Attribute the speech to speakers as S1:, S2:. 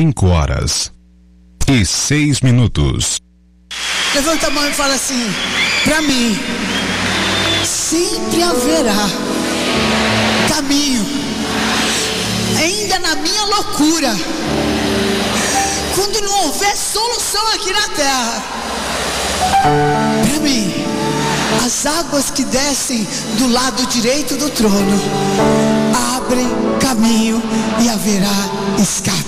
S1: 5h06.
S2: Levanta a mão e fala assim: para mim sempre haverá caminho, ainda na minha loucura, quando não houver solução aqui na terra. Para mim, as águas que descem do lado direito do trono abrem caminho e haverá escape.